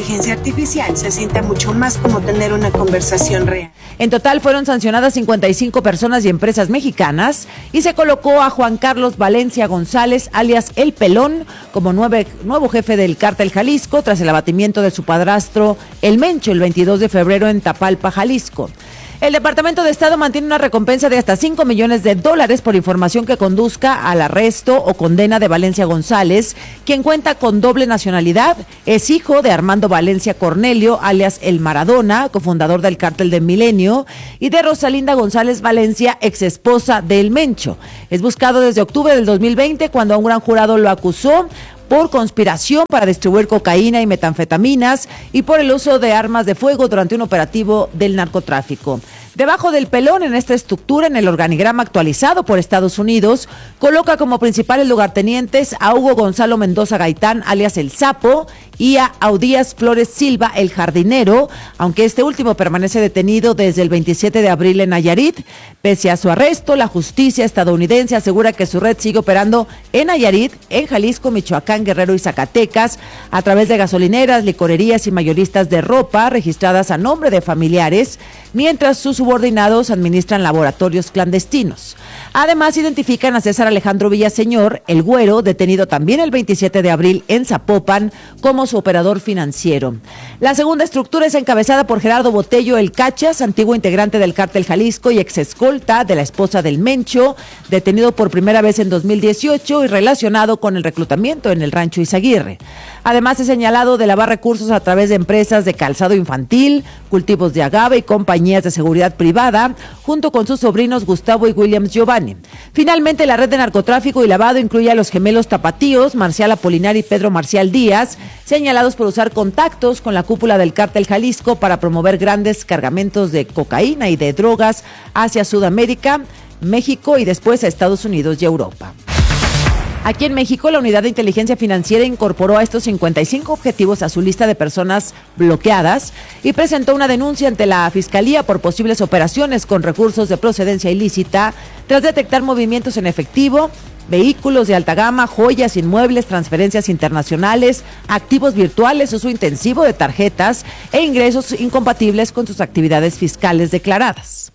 inteligencia artificial se sienta mucho más como tener una conversación real. En total fueron sancionadas 55 personas y empresas mexicanas y se colocó a Juan Carlos Valencia González, alias El Pelón, como nuevo jefe del Cártel Jalisco tras el abatimiento de su padrastro El Mencho el 22 de febrero en Tapalpa, Jalisco. El Departamento de Estado mantiene una recompensa de hasta $5 millones por información que conduzca al arresto o condena de Valencia González, quien cuenta con doble nacionalidad, es hijo de Armando Valencia Cornelio, alias El Maradona, cofundador del Cártel de Milenio, y de Rosalinda González Valencia, exesposa de El Mencho. Es buscado desde octubre del 2020, cuando un gran jurado lo acusó por conspiración para distribuir cocaína y metanfetaminas y por el uso de armas de fuego durante un operativo del narcotráfico. Debajo del Pelón, en esta estructura, en el organigrama actualizado por Estados Unidos, coloca como principales lugartenientes a Hugo Gonzalo Mendoza Gaitán, alias El Sapo, y a Audías Flores Silva, el jardinero, aunque este último permanece detenido desde el 27 de abril en Nayarit. Pese a su arresto, la justicia estadounidense asegura que su red sigue operando en Nayarit, en Jalisco, Michoacán, Guerrero y Zacatecas, a través de gasolineras, licorerías y mayoristas de ropa registradas a nombre de familiares, mientras sus subordinados administran laboratorios clandestinos. Además, identifican a César Alejandro Villaseñor, el Güero, detenido también el 27 de abril en Zapopan, como su operador financiero. La segunda estructura es encabezada por Gerardo Botello El Cachas, antiguo integrante del Cártel Jalisco y exescolta de la esposa del Mencho, detenido por primera vez en 2018 y relacionado con el reclutamiento en el Rancho Izaguirre. Además, es señalado de lavar recursos a través de empresas de calzado infantil, cultivos de agave y compañías de seguridad privada, junto con sus sobrinos Gustavo y Williams Giovanni. Finalmente, la red de narcotráfico y lavado incluye a los gemelos tapatíos, Marcial Apolinar y Pedro Marcial Díaz, señalados por usar contactos con la cúpula del Cártel Jalisco para promover grandes cargamentos de cocaína y de drogas hacia Sudamérica, México y después a Estados Unidos y Europa. Aquí en México, la Unidad de Inteligencia Financiera incorporó a estos 55 objetivos a su lista de personas bloqueadas y presentó una denuncia ante la Fiscalía por posibles operaciones con recursos de procedencia ilícita tras detectar movimientos en efectivo, vehículos de alta gama, joyas, inmuebles, transferencias internacionales, activos virtuales, uso intensivo de tarjetas e ingresos incompatibles con sus actividades fiscales declaradas.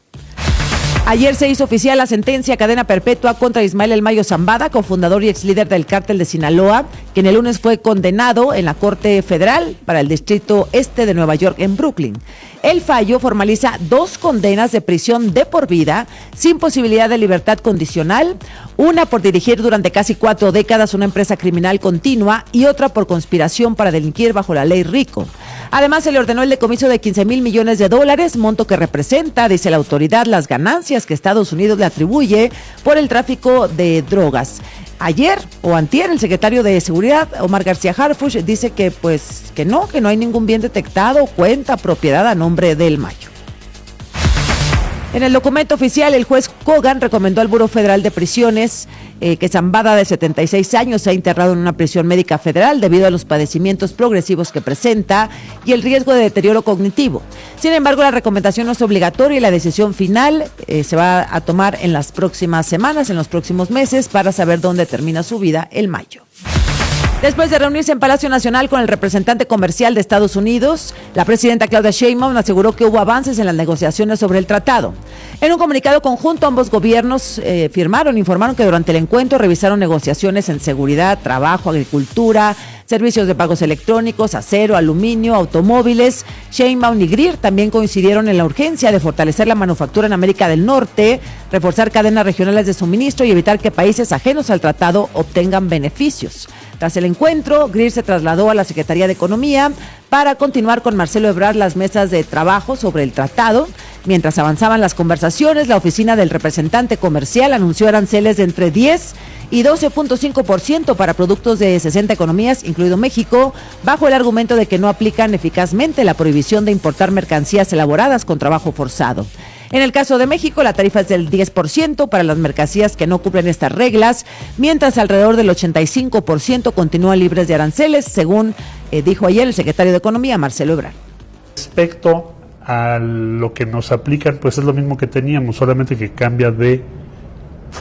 Ayer se hizo oficial la sentencia a cadena perpetua contra Ismael El Mayo Zambada, cofundador y exlíder del Cártel de Sinaloa, quien el lunes fue condenado en la Corte Federal para el Distrito Este de Nueva York en Brooklyn. El fallo formaliza 2 condenas de prisión de por vida sin posibilidad de libertad condicional, una por dirigir durante casi 4 décadas una empresa criminal continua y otra por conspiración para delinquir bajo la ley RICO. Además, se le ordenó el decomiso de $15,000 millones, monto que representa, dice la autoridad, las ganancias que Estados Unidos le atribuye por el tráfico de drogas. Ayer o antier, el secretario de Seguridad, Omar García Harfuch, dice que no hay ningún bien detectado, cuenta, propiedad a nombre del Mayo. En el documento oficial, el juez Kogan recomendó al Buró Federal de Prisiones que Zambada, de 76 años, sea internado en una prisión médica federal debido a los padecimientos progresivos que presenta y el riesgo de deterioro cognitivo. Sin embargo, la recomendación no es obligatoria y la decisión final se va a tomar en las próximas semanas, en los próximos meses, para saber dónde termina su vida el Mayo. Después de reunirse en Palacio Nacional con el representante comercial de Estados Unidos, la presidenta Claudia Sheinbaum aseguró que hubo avances en las negociaciones sobre el tratado. En un comunicado conjunto, ambos gobiernos informaron que durante el encuentro revisaron negociaciones en seguridad, trabajo, agricultura, servicios de pagos electrónicos, acero, aluminio, automóviles. Sheinbaum y Grier también coincidieron en la urgencia de fortalecer la manufactura en América del Norte, reforzar cadenas regionales de suministro y evitar que países ajenos al tratado obtengan beneficios. Tras el encuentro, Grier se trasladó a la Secretaría de Economía para continuar con Marcelo Ebrard las mesas de trabajo sobre el tratado. Mientras avanzaban las conversaciones, la oficina del representante comercial anunció aranceles de entre 10 y 12.5% para productos de 60 economías, incluido México, bajo el argumento de que no aplican eficazmente la prohibición de importar mercancías elaboradas con trabajo forzado. En el caso de México, la tarifa es del 10% para las mercancías que no cumplen estas reglas, mientras alrededor del 85% continúan libres de aranceles, según dijo ayer el secretario de Economía, Marcelo Ebrard. Respecto a lo que nos aplican, pues es lo mismo que teníamos, solamente que cambia de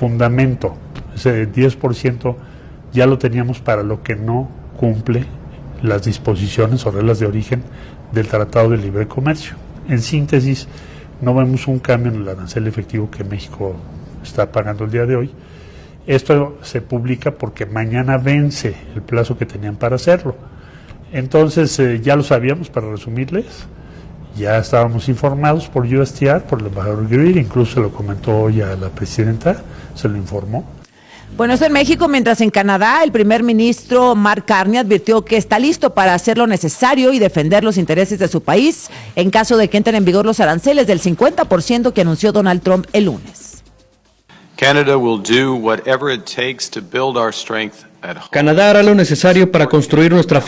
fundamento. Ese 10% ya lo teníamos para lo que no cumple las disposiciones o reglas de origen del Tratado de Libre Comercio. En síntesis, no vemos un cambio en el arancel efectivo que México está pagando el día de hoy. Esto se publica porque mañana vence el plazo que tenían para hacerlo. Entonces, ya lo sabíamos, para resumirles, ya estábamos informados por USTR, por el embajador Greer, incluso se lo comentó hoy a la presidenta, se lo informó. Bueno, eso en México, mientras en Canadá el primer ministro Mark Carney advirtió que está listo para hacer lo necesario y defender los intereses de su país en caso de que entren en vigor los aranceles del 50% que anunció Donald Trump el lunes. Canadá hará lo necesario para construir nuestra